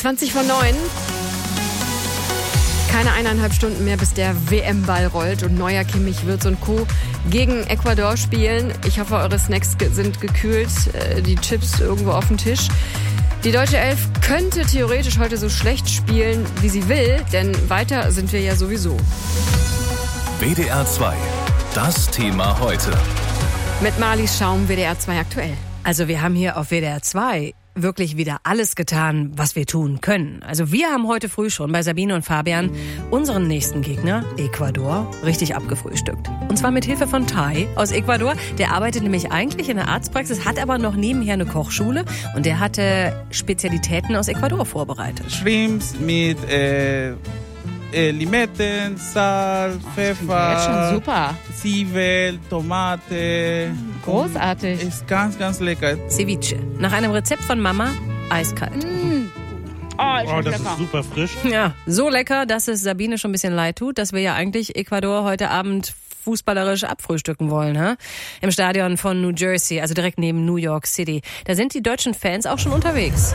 20 vor 9. Keine 1,5 Stunden mehr, bis der WM-Ball rollt und Neuer, Kimmich, Wirtz und Co. gegen Ecuador spielen. Ich hoffe, eure Snacks sind gekühlt, die Chips irgendwo auf dem Tisch. Die deutsche Elf könnte theoretisch heute so schlecht spielen, wie sie will, denn weiter sind wir ja sowieso. WDR 2, das Thema heute. Mit Marlies Schaum, WDR 2 aktuell. Also wir haben hier auf WDR 2 wirklich wieder alles getan, was wir tun können. Also wir haben heute früh schon bei Sabine und Fabian unseren nächsten Gegner, Ecuador, richtig abgefrühstückt. Und zwar mit Hilfe von Tai aus Ecuador. Der arbeitet nämlich eigentlich in der Arztpraxis, hat aber noch nebenher eine Kochschule und der hatte Spezialitäten aus Ecuador vorbereitet. Shrimps mit Limetten, Salz, Pfeffer, Jetzt schon super. Zwiebel, Tomate. Großartig. Ist ganz, ganz lecker. Ceviche. Nach einem Rezept von Mama, eiskalt. Oh, das ist super frisch. Ja, so lecker, dass es Sabine schon ein bisschen leid tut, dass wir ja eigentlich Ecuador heute Abend fußballerisch abfrühstücken wollen, ha? Im Stadion von New Jersey, also direkt neben New York City. Da sind die deutschen Fans auch schon unterwegs.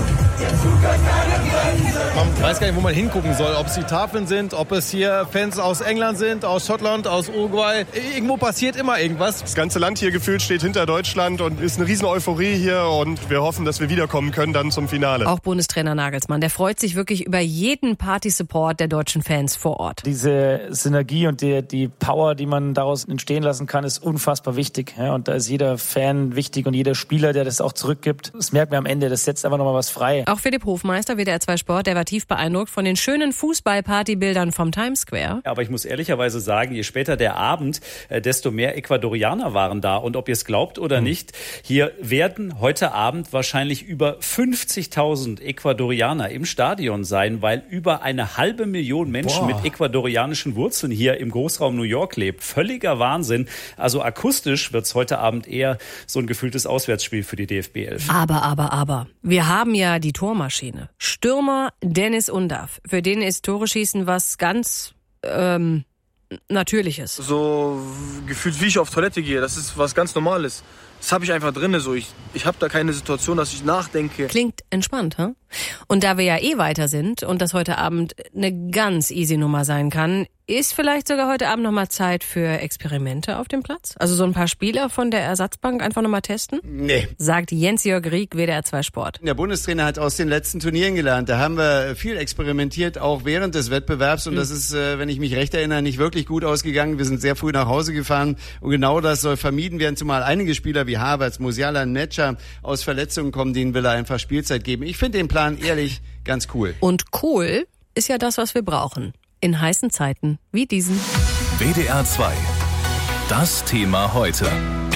Man weiß gar nicht, wo man hingucken soll. Ob es die Tafeln sind, ob es hier Fans aus England sind, aus Schottland, aus Uruguay. Irgendwo passiert immer irgendwas. Das ganze Land hier gefühlt steht hinter Deutschland und ist eine riesen Euphorie hier. Und wir hoffen, dass wir wiederkommen können dann zum Finale. Auch Bundestrainer Nagelsmann, der freut sich wirklich über jeden Party-Support der deutschen Fans vor Ort. Diese Synergie und die Power, die man daraus entstehen lassen kann, ist unfassbar wichtig. Ja, und da ist jeder Fan wichtig und jeder Spieler, der das auch zurückgibt. Das merkt man am Ende, das setzt einfach nochmal was frei. Auch Philipp Hofmeister, WDR 2 Sport, der war tief beeindruckt von den schönen Fußball-Partybildern vom Times Square. Aber ich muss ehrlicherweise sagen, je später der Abend, desto mehr Ecuadorianer waren da. Und ob ihr es glaubt oder nicht, hier werden heute Abend wahrscheinlich über 50.000 Ecuadorianer im Stadion sein, weil über 500.000 Menschen mit ecuadorianischen Wurzeln hier im Großraum New York lebt. Völliger Wahnsinn. Also akustisch wird es heute Abend eher so ein gefühltes Auswärtsspiel für die DFB 11. Aber. Wir haben ja die Tormaschine. Stürmer Dennis Undav. Für den ist Tore schießen was ganz Natürliches. So gefühlt, wie ich auf Toilette gehe. Das ist was ganz Normales. Das habe ich einfach drin. So. Ich habe da keine Situation, dass ich nachdenke. Klingt entspannt, hm? Und da wir ja weiter sind und das heute Abend eine ganz easy Nummer sein kann, ist vielleicht sogar heute Abend nochmal Zeit für Experimente auf dem Platz? Also so ein paar Spieler von der Ersatzbank einfach nochmal testen? Nee. Sagt Jens-Jörg Rieck, WDR 2 Sport. Der Bundestrainer hat aus den letzten Turnieren gelernt. Da haben wir viel experimentiert, auch während des Wettbewerbs. Und das ist, wenn ich mich recht erinnere, nicht wirklich gut ausgegangen. Wir sind sehr früh nach Hause gefahren. Und genau das soll vermieden werden. Zumal einige Spieler wie Havertz, Musiala, Netscher aus Verletzungen kommen, denen will er einfach Spielzeit geben. Ich finde den Plan ehrlich ganz cool. Und cool ist ja das, was wir brauchen. In heißen Zeiten wie diesen. WDR 2, das Thema heute.